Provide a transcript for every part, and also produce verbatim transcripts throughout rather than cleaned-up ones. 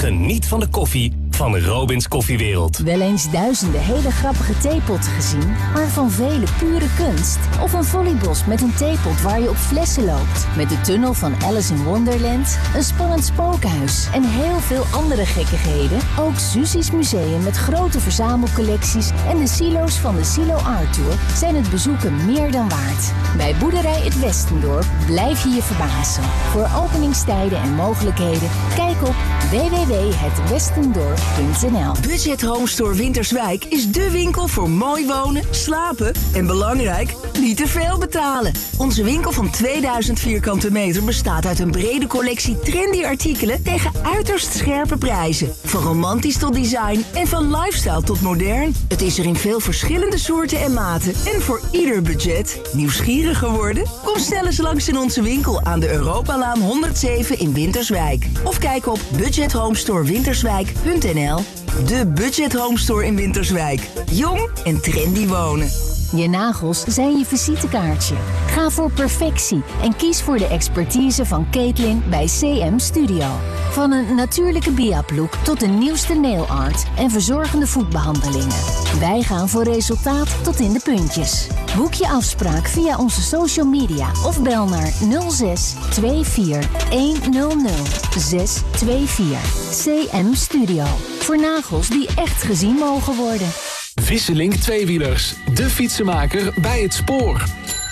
Geniet van de koffie van Robins Koffiewereld. Wel eens duizenden hele grappige theepotten gezien, waarvan vele pure kunst. Of een volleybos met een theepot waar je op flessen loopt. Met de tunnel van Alice in Wonderland, een spannend spookhuis en heel veel andere gekkigheden. Ook Susie's Museum met grote verzamelcollecties en de silo's van de Silo Art Tour zijn het bezoeken meer dan waard. Bij Boerderij Het Westendorp blijf je je verbazen. Voor openingstijden en mogelijkheden kijk op w w w punt het westendorp punt n l. Budget Home Store Winterswijk is dé winkel voor mooi wonen, slapen en belangrijk, niet te veel betalen. Onze winkel van tweeduizend vierkante meter bestaat uit een brede collectie trendy artikelen tegen uiterst scherpe prijzen. Van romantisch tot design en van lifestyle tot modern. Het is er in veel verschillende soorten en maten en voor ieder budget. Nieuwsgierig geworden? Kom snel eens langs in onze winkel aan de Europalaan honderdzeven in Winterswijk. Of kijk op budget home store winterswijk punt n l. De Budget Home Store in Winterswijk. Jong en trendy wonen. Je nagels zijn je visitekaartje. Ga voor perfectie en kies voor de expertise van Caitlin bij C M Studio. Van een natuurlijke biaplook tot de nieuwste nail art en verzorgende voetbehandelingen. Wij gaan voor resultaat tot in de puntjes. Boek je afspraak via onze social media of bel naar nul zes twee vier een nul nul zes twee vier. C M Studio. Voor nagels die echt gezien mogen worden. Visselink Tweewielers, de fietsenmaker bij het spoor.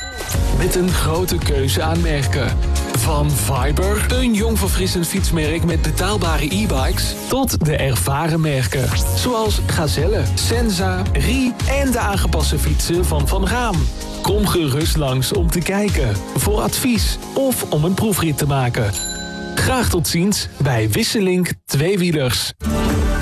Met een grote keuze aan merken. Van Viber, een jong verfrissend fietsmerk met betaalbare e-bikes, tot de ervaren merken. Zoals Gazelle, Senza, Rie en de aangepaste fietsen van Van Raam. Kom gerust langs om te kijken, voor advies of om een proefrit te maken. Graag tot ziens bij Wisselink Tweewielers.